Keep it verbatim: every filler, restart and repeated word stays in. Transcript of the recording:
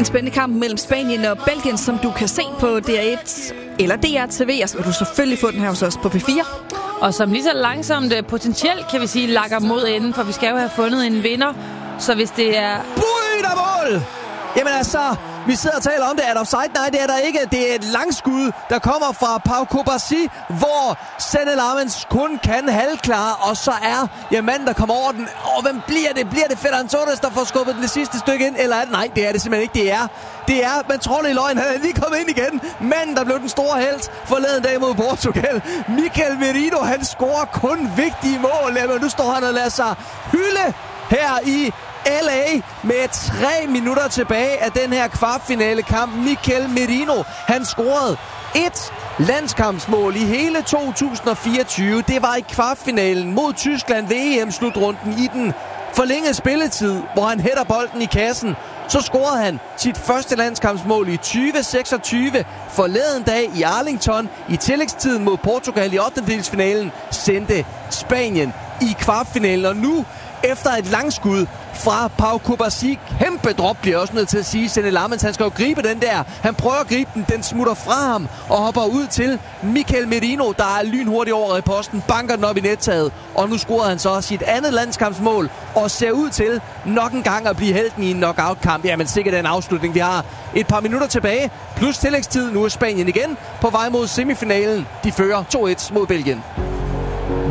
En spændende kamp mellem Spanien og Belgien, som du kan se på D R et eller D R T V, og så kan du selvfølgelig få den her hos os på P fire. Og som lige så langsomt potentielt, kan vi sige, lakker mod enden, for vi skal jo have fundet en vinder. Så hvis det er... Bryder mål! Jamen altså, vi sidder og taler om det. Er der offside? Nej, det er der ikke. Det er et langskud, der kommer fra Pau Cubarsí, hvor Senne Lammens kun kan halvklare, og så er ja, manden, der kommer over den. Og hvem bliver det? Bliver det Ferran Torres, der får skubbet den det sidste stykke ind? Eller er det? Nej, det er det simpelthen ikke. Det er, det er man tror det i løgn. Han er lige kommet ind igen. Manden, der blev den store helt forleden dag mod Portugal. Mikel Merino, han scorer kun vigtige mål. Jamen, nu står han og lader sig hylde her i L A med tre minutter tilbage af den her kvartfinale kamp. Mikel Merino, han scorede et landskampsmål i hele to tusind og fireogtyve. Det var i kvartfinalen mod Tyskland ved E M-slutrunden i den forlængede spilletid, hvor han hætter bolden i kassen. Så scorede han sit første landskampsmål i tyve seksogtyve forleden dag i Arlington. I tillægstiden mod Portugal i ottendedelsfinalen sendte Spanien i kvartfinalen. Og nu efter et langskud fra Pau Cubarsí, kæmpe drop bliver også nødt til at sige. Senne Lammens, han skal jo gribe den der. Han prøver at gribe den, den smutter fra ham og hopper ud til Mikel Merino, der er lynhurtigt over i posten, banker den op i nettaget. Og nu scorede han så sit andet landskampsmål og ser ud til nok en gang at blive helten i en knockout-kamp. Jamen sikkert en afslutning. Vi har et par minutter tilbage, plus tillægstid. Nu er Spanien igen på vej mod semifinalen. De fører to et mod Belgien.